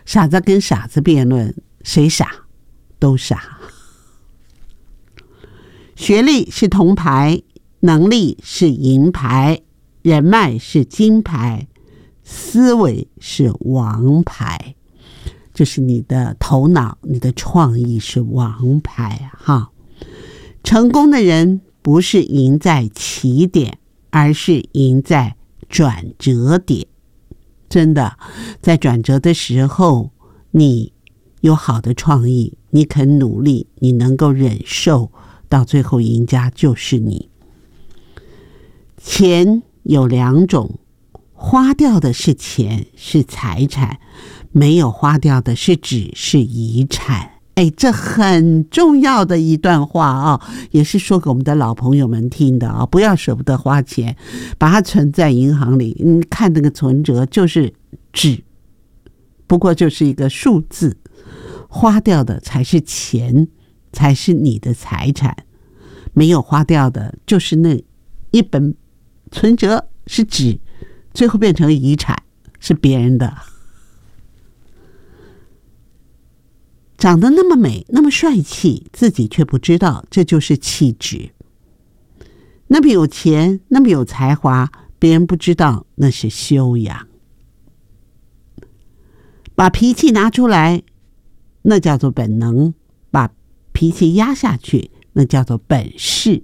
傻子跟傻子辩论，谁傻都傻。学历是铜牌，能力是银牌，人脉是金牌，思维是王牌。就是你的头脑，你的创意是王牌哈。成功的人不是赢在起点，而是赢在转折点。真的，在转折的时候，你有好的创意，你肯努力，你能够忍受，到最后赢家就是你。钱有两种，花掉的是钱，是财产，没有花掉的是纸，是遗产。这很重要的一段话啊，也是说给我们的老朋友们听的啊，不要舍不得花钱，把它存在银行里。你看那个存折就是纸，不过就是一个数字，花掉的才是钱，才是你的财产。没有花掉的就是那一本存折是纸，最后变成遗产，是别人的。长得那么美，那么帅气，自己却不知道，这就是气质。那么有钱，那么有才华，别人不知道，那是修养。把脾气拿出来，那叫做本能；把脾气压下去，那叫做本事。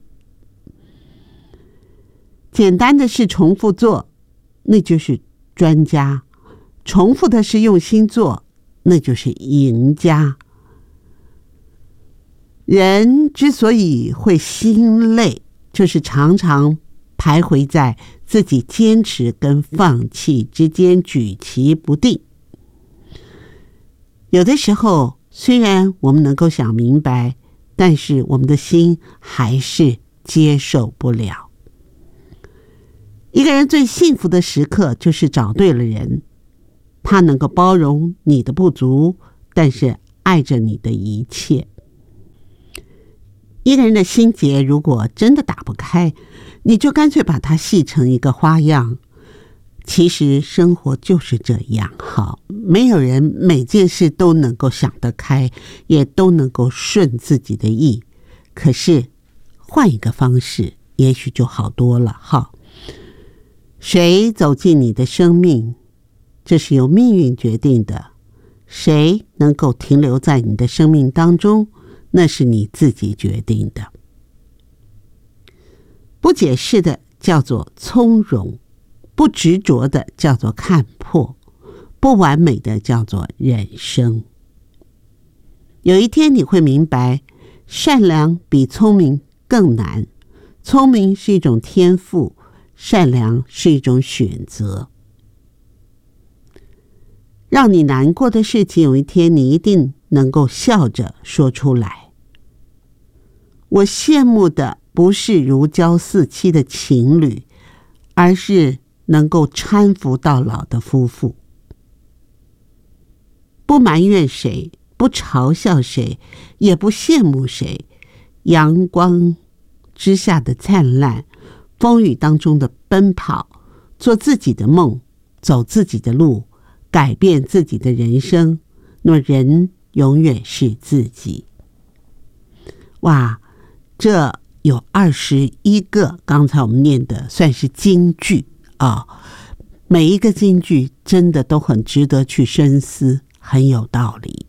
简单的事重复做，那就是专家；重复的事用心做，那就是赢家。人之所以会心累，就是常常徘徊在自己坚持跟放弃之间，举棋不定。有的时候，虽然我们能够想明白，但是我们的心还是接受不了。一个人最幸福的时刻，就是找对了人，他能够包容你的不足，但是爱着你的一切。一个人的心结如果真的打不开，你就干脆把它系成一个花样。其实生活就是这样，好，没有人每件事都能够想得开，也都能够顺自己的意。可是换一个方式，也许就好多了。好，谁走进你的生命，这是由命运决定的；谁能够停留在你的生命当中，那是你自己决定的。不解释的叫做从容，不执着的叫做看破，不完美的叫做人生。有一天你会明白，善良比聪明更难，聪明是一种天赋，善良是一种选择。让你难过的事情，有一天你一定能够笑着说出来。我羡慕的不是如胶似漆的情侣，而是能够搀扶到老的夫妇。不埋怨谁，不嘲笑谁，也不羡慕谁。阳光之下的灿烂，风雨当中的奔跑，做自己的梦，走自己的路，改变自己的人生。那么人永远是自己。哇，这有21个，刚才我们念的算是金句啊，每一个金句真的都很值得去深思，很有道理。